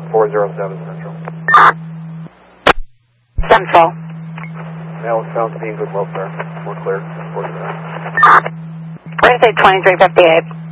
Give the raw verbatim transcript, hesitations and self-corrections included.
four zero seven Central. Central. Now it sounds being good welfare. We're clear. We're clear. Where's it twenty-three fifty-eight?